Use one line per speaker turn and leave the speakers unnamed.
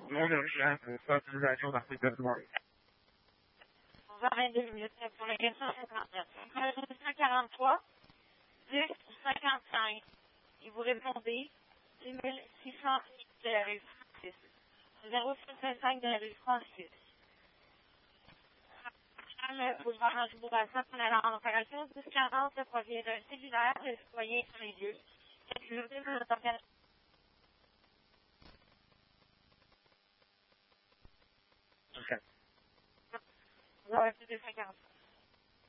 Non d'urgence, sensibilisation d'Afrique de l'Ouest.
22 minutes pour le 459. 143, 10, 55. Et vous répondez 6600 de la rue Francis. 055 de la rue Francis. Le boulevard Anjou-Bourassa pour la en opération 1040 provient d'un cellulaire de citoyen sur les lieux. Cette journée, vous entendez.
OK.
Vous avez plus de 50.